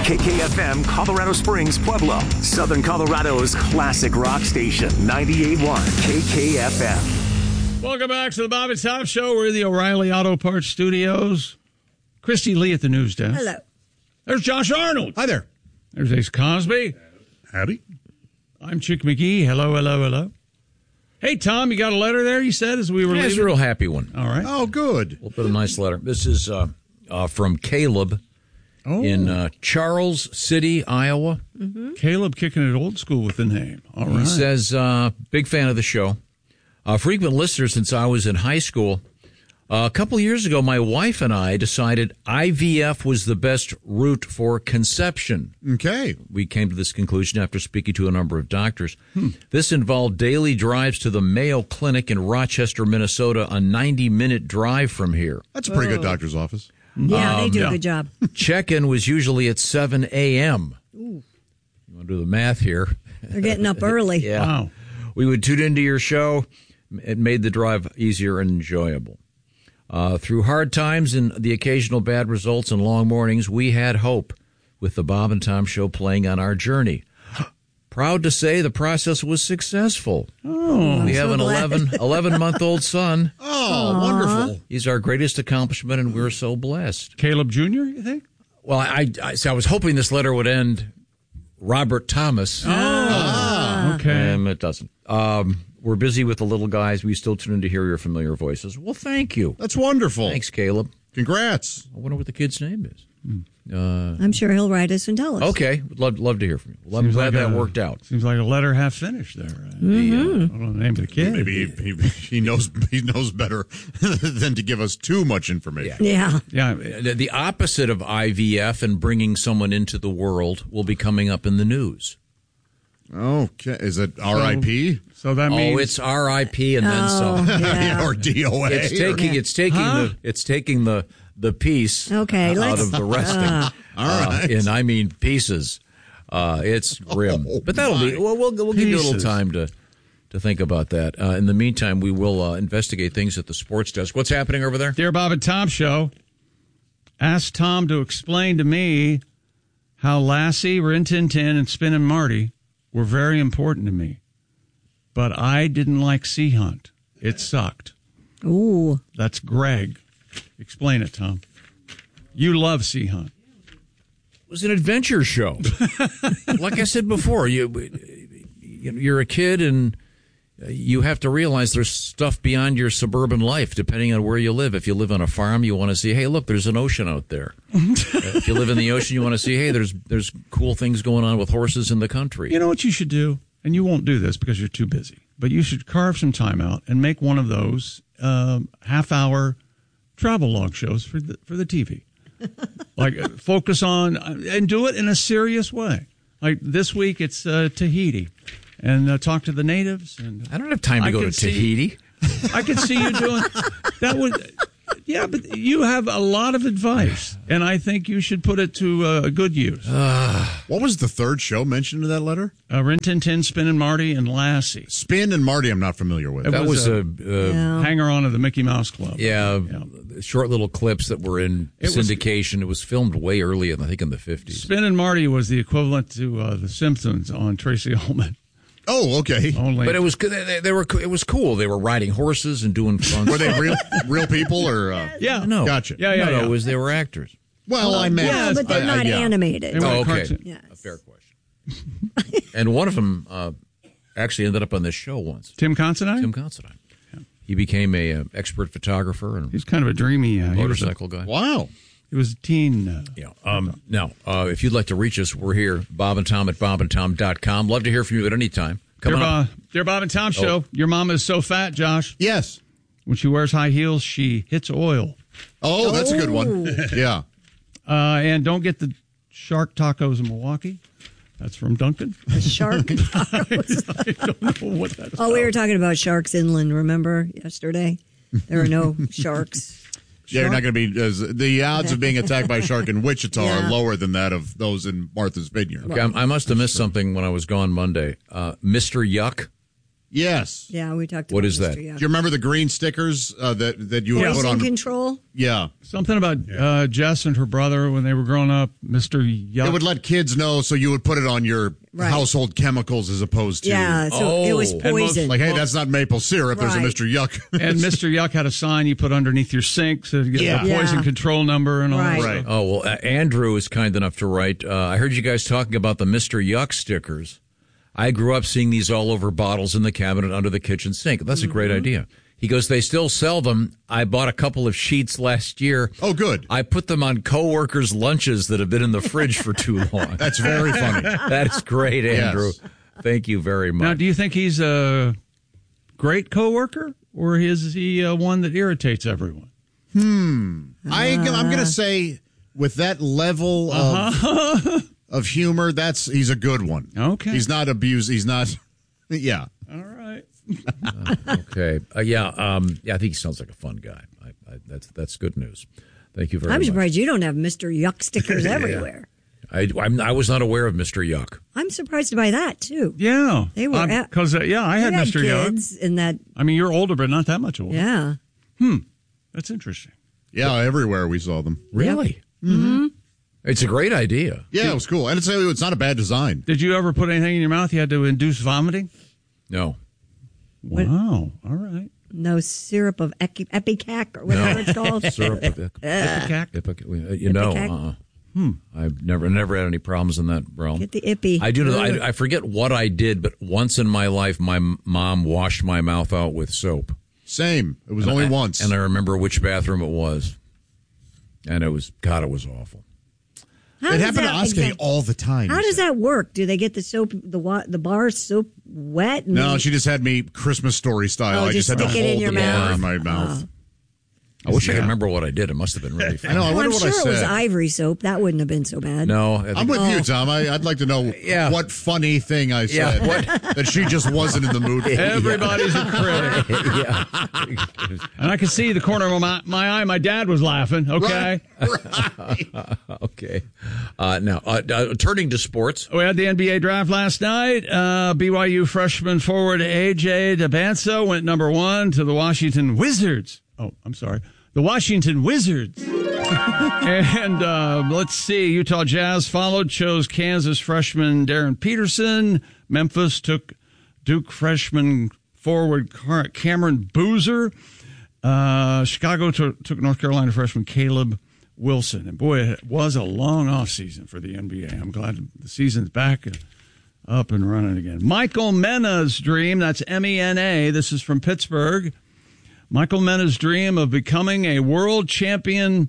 KKFM, Colorado Springs, Pueblo, Southern Colorado's classic rock station, 98.1 KKFM. Welcome back to the Bob and Tom Show. We're in the O'Reilly Auto Parts Studios. Christy Lee at the news desk. Hello. There's Josh Arnold. Hi there. There's Ace Cosby. Howdy. I'm Chick McGee. Hello, hello, hello. Hey, Tom, you got a letter there, you said, as we were Yeah, it's a leaving? real happy one. All right. Oh, good. We'll put a nice letter. This is from Caleb in Charles City, Iowa. Mm-hmm. Caleb kicking it old school with the name. All right. He says, big fan of the show. Frequent listener since I was in high school. A couple years ago, my wife and I decided IVF was the best route for conception. Okay. We came to this conclusion after speaking to a number of doctors. This involved daily drives to the Mayo Clinic in Rochester, Minnesota, a 90-minute drive from here. That's a pretty good doctor's office. Yeah, they do a good job. Check-in was usually at 7 a.m. You want to do the math here? They're getting up early. Yeah. Wow. We would tune into your show. It made the drive easier and enjoyable. Through hard times and the occasional bad results and long mornings, we had hope with the Bob and Tom Show playing on our journey. Proud to say the process was successful. Oh, We have an 11-month-old son. Oh, wonderful. He's our greatest accomplishment, and we're so blessed. Caleb Jr., you think? Well, I was hoping this letter would end Robert Thomas. Okay. It doesn't. We're busy with the little guys. We still tune in to hear your familiar voices. Well, thank you. That's wonderful. Thanks, Caleb. Congrats. I wonder what the kid's name is. I'm sure he'll write us and tell us. Okay. Would love to hear from you. Well, I'm Seems glad like that a- worked out. Seems like a letter half finished there. I don't know the name of the kid. Maybe he knows better than to give us too much information. Yeah. Yeah. The opposite of IVF and bringing someone into the world will be coming up in the news. Okay. Is it RIP? So that means... Oh, it's RIP and then some. Yeah. Or DOA? It's taking the piece Okay, out let's- of the resting. All right. And I mean pieces. It's grim. Oh, But that'll be, we'll give you a little Pieces. time to think about that. In the meantime, we will investigate things at the sports desk. What's happening over there? Dear Bob and Tom Show, asked Tom to explain to me how Lassie, Rin Tin Tin, and Spin and Marty were very important to me. But I didn't like Sea Hunt. It sucked. Ooh. That's Greg. Explain it, Tom. You love Sea Hunt. It was an adventure show. Like I said before, you're a kid and you have to realize there's stuff beyond your suburban life, depending on where you live. If you live on a farm, you want to see, hey, look, there's an ocean out there. If you live in the ocean, you want to see, hey, there's cool things going on with horses in the country. You know what you should do? And you won't do this because you're too busy. But you should carve some time out and make one of those half-hour travel log shows for the TV. Like, focus on and do it in a serious way. Like this week, it's Tahiti, and talk to the natives. And I don't have time to go to Tahiti. I could see you doing that. Yeah, but you have a lot of advice, and I think you should put it to good use. What was the third show mentioned in that letter? Rin Tin Tin, Spin and Marty, and Lassie. Spin and Marty I'm not familiar with. That was a hanger-on of the Mickey Mouse Club. short little clips that were in syndication. It was filmed way early, I think, in the 50s. Spin and Marty was the equivalent to The Simpsons on Tracy Ullman. Oh, okay. But it was it was cool. They were riding horses and doing fun. Were they real people or? Yeah, no, gotcha. No, it was they were actors. Well, I meant, yeah, but they're not animated. Oh, okay, Yes. a fair question. And one of them actually ended up on this show once. Tim Considine. Tim Considine. Yeah. He became a expert photographer and he's kind of a dreamy motorcycle guy. Wow. He was a teen. Now, if you'd like to reach us, we're here, Bob and Tom at bobandtom.com. Love to hear from you at any time. Dear Bob and Tom Show, your mom is so fat, Josh. Yes. When she wears high heels, she hits oil. Oh, that's a good one. Yeah. And don't get the shark tacos in Milwaukee. That's from Duncan. Shark tacos. I don't know what that's we were talking about sharks inland, remember, yesterday? There are no sharks. Yeah, you're not going to be. The odds of being attacked by a shark in Wichita are lower than that of those in Martha's Vineyard. Okay, I must have missed something when I was gone Monday. Mr. Yuck Yes. Yeah, we talked. What about is Mr. that? Yuck. Do you remember the green stickers that you would put Poison on? control. Yeah. Something about Jess and her brother when they were growing up, Mr. Yuck. It would let kids know, so you would put it on your Right. household chemicals as opposed to Yeah, so it was Oh. poison. like, hey, that's not maple syrup. There's a Right. Mr. Yuck. And Mr. Yuck had a sign you put underneath your sink so you get Yeah. the poison Yeah. control number and all Right. that Right. stuff. Oh, well, Andrew is kind enough to write. I heard you guys talking about the Mr. Yuck stickers. I grew up seeing these all over bottles in the cabinet under the kitchen sink. That's a great idea. He goes, they still sell them. I bought a couple of sheets last year. Oh, good. I put them on coworkers' lunches that have been in the fridge for too long. That's very funny. That is great, Andrew. Yes. Thank you very much. Now, do you think he's a great coworker, or is he one that irritates everyone? I'm going to say with that level of humor, he's a good one. Okay. He's not abused. He's not. Yeah. All right. Okay. I think he sounds like a fun guy. That's good news. Thank you very I'm much. surprised you don't have Mr. Yuck stickers everywhere. I was not aware of Mr. Yuck. I'm surprised by that too. Yeah. They were because I had You Mr. Yuck. kids in that. I mean, you're older, but not that much older. Yeah. That's interesting. Yeah, everywhere we saw them. Really? Mm-hmm. It's a great idea. Yeah, it was cool. And it's not a bad design. Did you ever put anything in your mouth you had to induce vomiting? No. Wow. All right. No syrup of Epicac or whatever it's called. Syrup. Ipecac? You know. Ipecac? I've never had any problems in that realm. Get the ippy. I do know. I forget what I did, but once in my life, my mom washed my mouth out with soap. Same. It was only once. And I remember which bathroom it was. And it was awful. How It does happened to that Oskay all the time. How does that work? Do they get the soap, the bar soap wet? And No, then- she just had me Christmas Story style. Oh, I just just had to stick it in hold your the bar mouth. in my mouth. I wish I could remember what I did. It must have been really fun. I know. I Well, wonder I'm what sure I it was said. ivory soap. That wouldn't have been so bad. No. I'm with you, Tom. I'd like to know Yeah. what funny thing I Yeah, said that she just wasn't in the mood for. Everybody's a critic. Yeah. And I could see the corner of my eye. My dad was laughing. Okay. Okay. Now, turning to sports. We had the NBA draft last night. BYU freshman forward A.J. DeBanso went number 1 to the Washington Wizards. Oh, I'm sorry. The Washington Wizards. And let's see. Utah Jazz followed, chose Kansas freshman Darren Peterson. Memphis took Duke freshman forward Cameron Boozer. Chicago took North Carolina freshman Caleb Wilson. And boy, it was a long offseason for the NBA. I'm glad the season's back up and running again. Michael Mena's dream, that's M-E-N-A. This is from Pittsburgh. Michael Mena's dream of becoming a world champion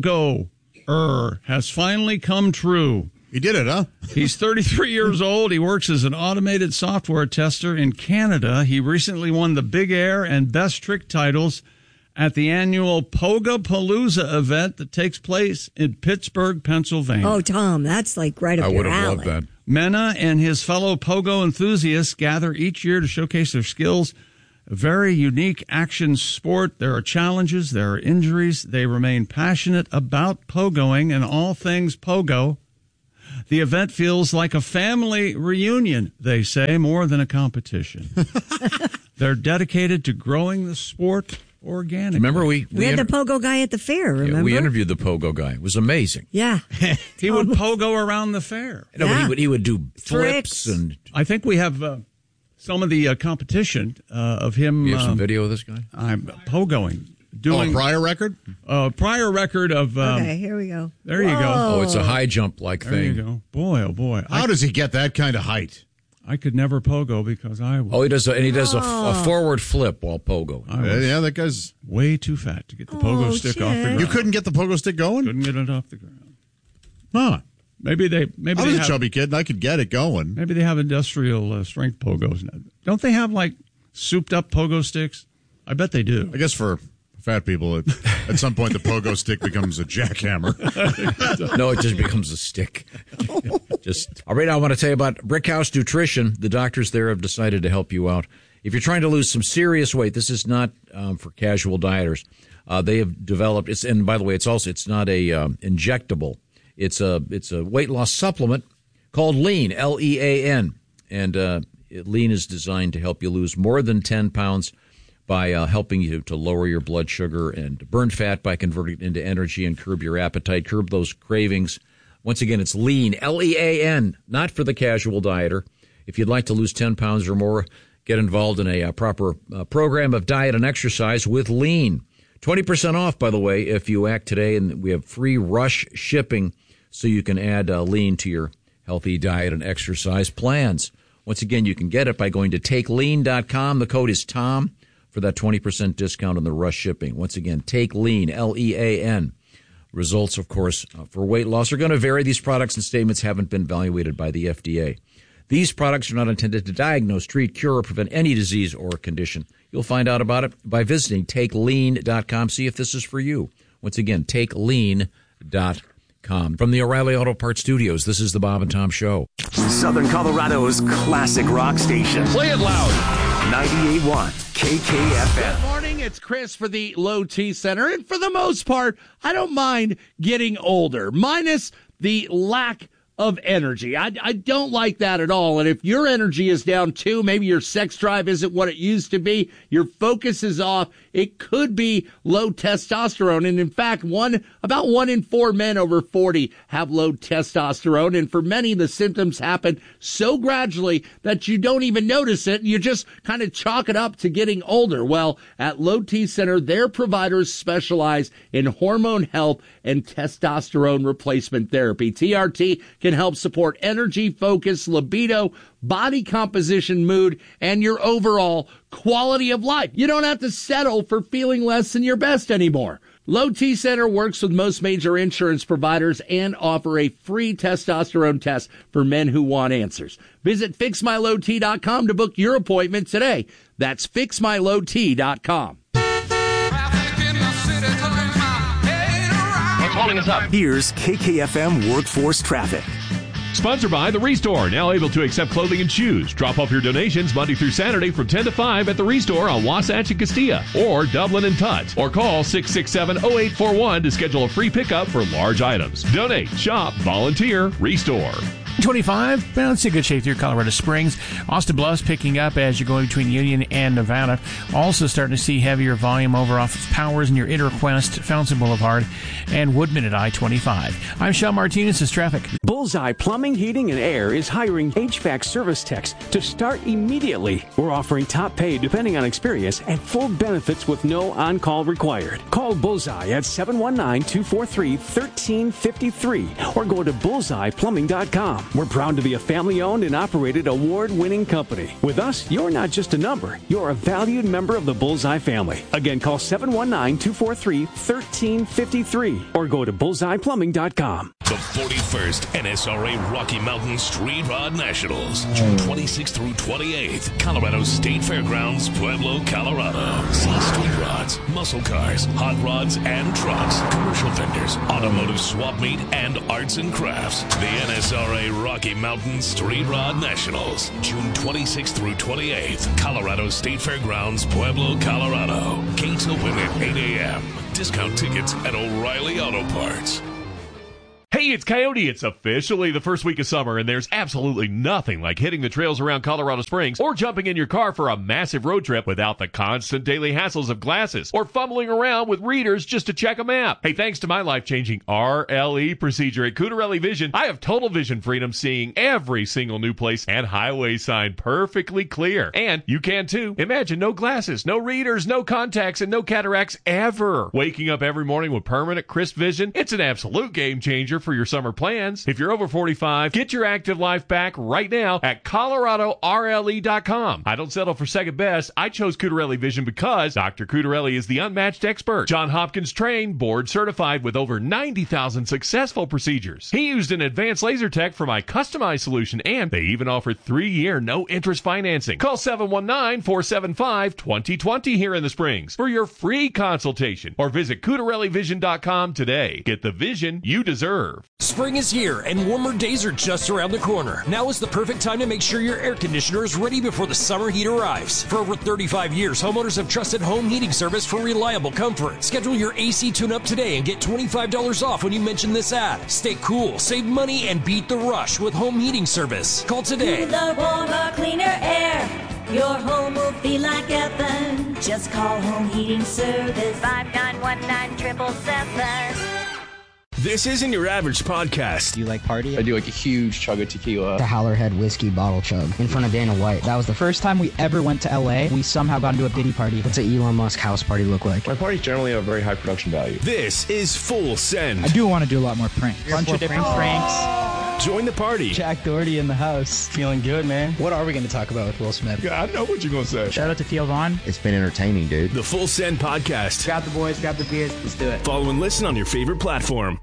pogoer has finally come true. He did it, huh? He's 33 years old. He works as an automated software tester in Canada. He recently won the Big Air and Best Trick titles at the annual Pogapalooza event that takes place in Pittsburgh, Pennsylvania. Oh, Tom, that's like right up I your would have alley. loved that. Mena and his fellow pogo enthusiasts gather each year to showcase their skills. A very unique action sport. There are challenges. There are injuries. They remain passionate about pogoing and all things pogo. The event feels like a family reunion, they say, more than a competition. They're dedicated to growing the sport organically. Remember, we had the pogo guy at the fair, remember? we interviewed the pogo guy. It was amazing. Yeah. He would pogo around the fair. No, Yeah. but he would do Tricks. flips and. I think we have some of the competition of him. You have some video of this guy? I'm pogoing. Oh, Doing a prior record? prior record of. Okay, here we go. There you go. Oh, it's a high jump like There you thing. go. Boy, oh boy. How does he get that kind of height? I could never pogo because I was Oh, he does, and he does a forward flip while pogo. Yeah, that guy's. way too fat to get the pogo stick off the Chad. ground. You couldn't get the pogo stick going? Couldn't get it off the ground. Huh. Maybe they I was a have, chubby kid and I could get it going. maybe they have industrial strength pogos now. Don't they have like souped up pogo sticks? I bet they do. I guess for fat people, at some point the pogo stick becomes a jackhammer. No, it just becomes a stick. Just all right. I want to tell you about Brickhouse Nutrition. The doctors there have decided to help you out. If you're trying to lose some serious weight, this is not for casual dieters. They have developed. And by the way, it's not a injectable. It's a weight loss supplement called Lean, Lean, and Lean is designed to help you lose more than 10 pounds by helping you to lower your blood sugar and burn fat by converting it into energy and curb your appetite, curb those cravings. Once again, it's Lean, L-E-A-N, not for the casual dieter. If you'd like to lose 10 pounds or more, get involved in a proper program of diet and exercise with Lean. 20% off, by the way, if you act today, and we have free rush shipping so you can add Lean to your healthy diet and exercise plans. Once again, you can get it by going to TakeLean.com. The code is TOM for that 20% discount on the rush shipping. Once again, TakeLean, L-E-A-N. Results, of course, for weight loss are going to vary. These products and statements haven't been evaluated by the FDA. These products are not intended to diagnose, treat, cure, or prevent any disease or condition. You'll find out about it by visiting TakeLean.com. See if this is for you. Once again, TakeLean.com. From the O'Reilly Auto Parts Studios, this is the Bob and Tom Show. Southern Colorado's classic rock station. Play it loud. 98.1 KKFM. Good morning. It's Chris for the Low T Center. And for the most part, I don't mind getting older, minus the lack of energy. I don't like that at all. And if your energy is down too, maybe your sex drive isn't what it used to be, your focus is off, it could be low testosterone. And in fact, about 1 in 4 men over 40 have low testosterone. And for many, the symptoms happen so gradually that you don't even notice it. You just kind of chalk it up to getting older. Well, at Low T Center, their providers specialize in hormone health and testosterone replacement therapy. TRT can help support energy, focus, libido, body composition, mood, and your overall quality of life. You don't have to settle for feeling less than your best anymore. Low T Center works with most major insurance providers and offer a free testosterone test for men who want answers. Visit FixMyLowT.com to book your appointment today. That's FixMyLowT.com. Calling us up. Here's KKFM Workforce Traffic. Sponsored by The Restore, now able to accept clothing and shoes. Drop off your donations Monday through Saturday from 10 to 5 at The Restore on Wasatch and Castilla, or Dublin and Tutt. Or call 667-0841 to schedule a free pickup for large items. Donate, shop, volunteer, Restore. 25, it's in good shape through Colorado Springs. Austin Bluffs picking up as you're going between Union and Nevada. Also starting to see heavier volume over off of Powers near Interquest, Fountain Boulevard, and Woodman at I-25. I'm Sean Martinez. This is traffic. Bullseye Plumbing, Heating, and Air is hiring HVAC service techs to start immediately. We're offering top pay depending on experience and full benefits with no on-call required. Call Bullseye at 719-243-1353 or go to bullseyeplumbing.com. We're proud to be a family-owned and operated award-winning company. With us, you're not just a number. You're a valued member of the Bullseye family. Again, call 719-243-1353 or go to bullseyeplumbing.com. The 41st NSRA Rocky Mountain Street Rod Nationals, June 26th through 28th, Colorado State Fairgrounds, Pueblo, Colorado. See street rods, muscle cars, hot rods and trucks, commercial vendors, automotive swap meet, and arts and crafts. The NSRA Rocky Mountain Street Rod Nationals, June 26th through 28th, Colorado State Fairgrounds, Pueblo, Colorado. Gates open at 8 a.m. Discount tickets at O'Reilly Auto Parts. Hey, it's Coyote. It's officially the first week of summer, and there's absolutely nothing like hitting the trails around Colorado Springs or jumping in your car for a massive road trip without the constant daily hassles of glasses or fumbling around with readers just to check a map. Hey, thanks to my life-changing RLE procedure at Cutarelli Vision, I have total vision freedom, seeing every single new place and highway sign perfectly clear. And you can too. Imagine no glasses, no readers, no contacts, and no cataracts ever. Waking up every morning with permanent crisp vision, it's an absolute game changer for your summer plans. If you're over 45, get your active life back right now at ColoradoRLE.com. I don't settle for second best. I chose Cutarelli Vision because Dr. Cutarelli is the unmatched expert. John Hopkins trained, board certified with over 90,000 successful procedures. He used an advanced laser tech for my customized solution, and they even offer 3-year no-interest financing. Call 719-475-2020 here in the Springs for your free consultation, or visit CutarelliVision.com today. Get the vision you deserve. Reserve. Spring is here and warmer days are just around the corner. Now is the perfect time to make sure your air conditioner is ready before the summer heat arrives. For over 35 years, homeowners have trusted Home Heating Service for reliable comfort. Schedule your AC tune-up today and get $25 off when you mention this ad. Stay cool, save money, and beat the rush with Home Heating Service. Call today. Cooler, warmer, cleaner air. Your home will feel like heaven. Just call Home Heating Service. 5919-777. This isn't your average podcast. Do you like party? I do like a huge chug of tequila. The Howlerhead whiskey bottle chug in front of Dana White. That was the first time we ever went to LA. We somehow got into a Diddy party. What's an Elon Musk house party look like? My parties generally have a very high production value. This is Full Send. I do want to do a lot more pranks. Bunch of different pranks. Join the party. Jack Doherty in the house. Feeling good, man. What are we going to talk about with Will Smith? Yeah, I know what you're going to say. Shout out to Theo Vaughn. It's been entertaining, dude. The Full Send podcast. Grab the boys, grab the beers. Let's do it. Follow and listen on your favorite platform.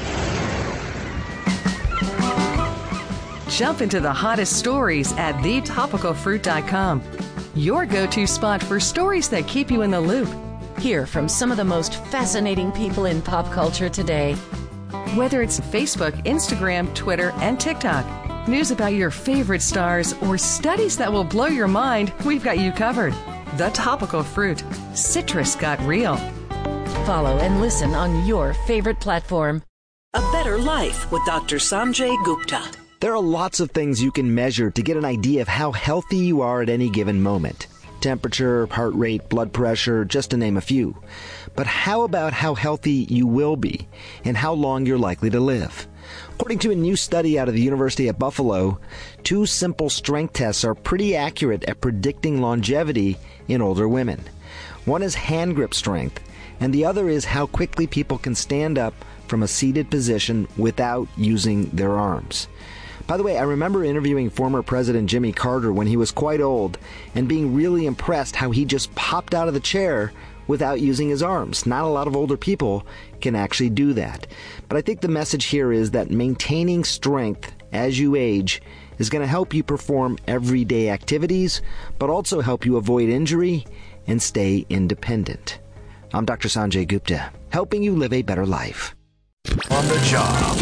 Jump into the hottest stories at thetopicalfruit.com. Your go-to spot for stories that keep you in the loop. Hear from some of the most fascinating people in pop culture today. Whether it's Facebook, Instagram, Twitter, and TikTok, news about your favorite stars, or studies that will blow your mind, we've got you covered. The Topical Fruit. Citrus got real. Follow and listen on your favorite platform. A Better Life with Dr. Sanjay Gupta. There are lots of things you can measure to get an idea of how healthy you are at any given moment. Temperature, heart rate, blood pressure, just to name a few. But how about how healthy you will be and how long you're likely to live? According to a new study out of the University at Buffalo, 2 simple strength tests are pretty accurate at predicting longevity in older women. One is hand grip strength, and the other is how quickly people can stand up from a seated position without using their arms. By the way, I remember interviewing former President Jimmy Carter when he was quite old and being really impressed how he just popped out of the chair without using his arms. Not a lot of older people can actually do that. But I think the message here is that maintaining strength as you age is going to help you perform everyday activities, but also help you avoid injury and stay independent. I'm Dr. Sanjay Gupta, helping you live a better life. On the job.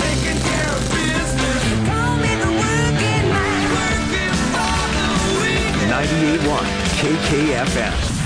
98.1 KKFM.